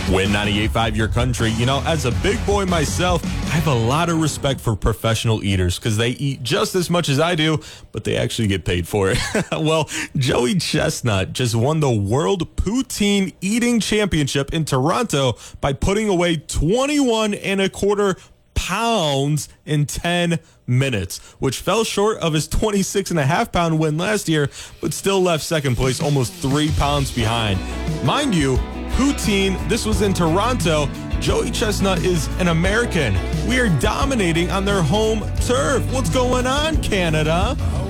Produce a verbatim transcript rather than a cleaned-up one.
Win ninety-eight point five Your Country. You know, as a big boy myself, I have a lot of respect for professional eaters because they eat just as much as I do, but they actually get paid for it. Well, Joey Chestnut just won the World Poutine Eating Championship in Toronto by putting away twenty-one and a quarter pounds in ten minutes, which fell short of his twenty-six and a half pound win last year, but still left second place almost three pounds behind. Mind you, poutine, this was in Toronto. Joey Chestnut is an American. We are dominating on their home turf. What's going on, Canada?